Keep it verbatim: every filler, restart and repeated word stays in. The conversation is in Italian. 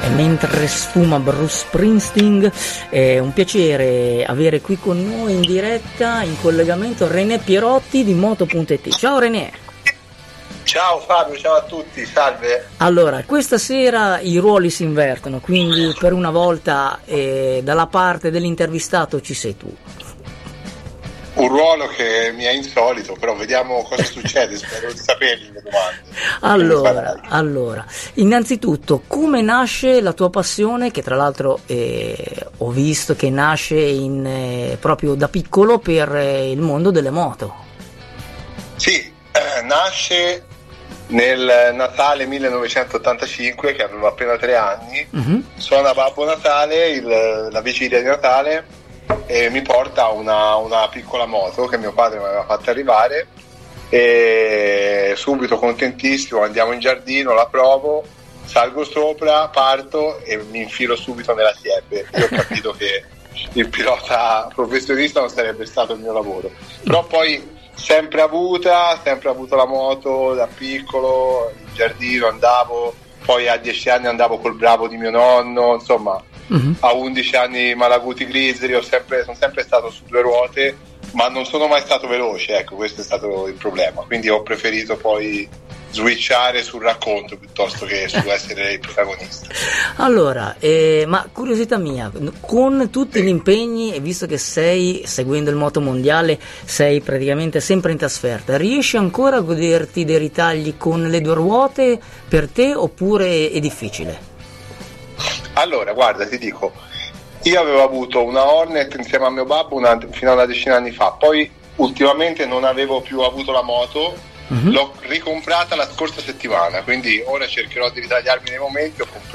mentre sfuma Bruce Springsteen. È un piacere avere qui con noi in diretta, in collegamento, René Pierotti di Moto punto it. Ciao René. Ciao Fabio, ciao a tutti, salve. Allora, questa sera i ruoli si invertono, quindi per una volta eh, dalla parte dell'intervistato ci sei tu. Un ruolo che mi è insolito, però vediamo cosa succede, spero di saperli le domande. Allora, allora, innanzitutto, come nasce la tua passione, che tra l'altro eh, ho visto che nasce in, eh, proprio da piccolo per eh, il mondo delle moto? Sì, eh, nasce nel Natale millenovecentottantacinque, che avevo appena tre anni. Uh-huh. Sono a Babbo Natale, il, la vigilia di Natale, e mi porta una, una piccola moto che mio padre mi aveva fatto arrivare, e subito contentissimo andiamo in giardino, la provo, salgo sopra, parto e mi infilo subito nella siepe. Io ho capito che il pilota professionista non sarebbe stato il mio lavoro, però poi sempre avuta, sempre avuto la moto da piccolo, in giardino andavo, poi a dieci anni andavo col Bravo di mio nonno, insomma. Uh-huh. A undici anni Malaguti Grizzly, ho sempre, sono sempre stato su due ruote, ma non sono mai stato veloce, ecco, questo è stato il problema, quindi ho preferito poi switchare sul racconto piuttosto che su essere il protagonista. Allora, eh, ma curiosità mia, con tutti gli impegni, e visto che sei, seguendo il moto mondiale, sei praticamente sempre in trasferta, riesci ancora a goderti dei ritagli con le due ruote per te, oppure è difficile? Allora, guarda, ti dico, io avevo avuto una Hornet insieme a mio babbo una, fino a una decina di anni fa, poi ultimamente non avevo più avuto la moto, uh-huh. L'ho ricomprata la scorsa settimana, quindi ora cercherò di ritagliarmi nei momenti. Ho